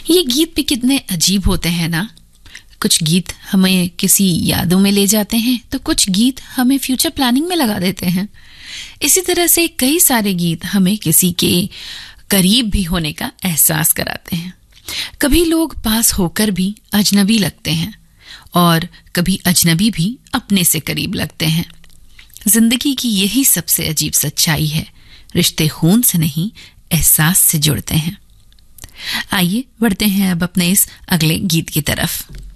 ये गीत भी कितने अजीब होते हैं ना। कुछ गीत हमें किसी यादों में ले जाते हैं तो कुछ गीत हमें फ्यूचर प्लानिंग में लगा देते हैं। इसी तरह से कई सारे गीत हमें किसी के करीब भी होने का एहसास कराते हैं। कभी लोग पास होकर भी अजनबी लगते हैं और कभी अजनबी भी अपने से करीब लगते हैं। जिंदगी की यही सबसे अजीब सच्चाई है, रिश्ते खून से नहीं एहसास से जुड़ते हैं। आइए बढ़ते हैं अब अपने इस अगले गीत की तरफ।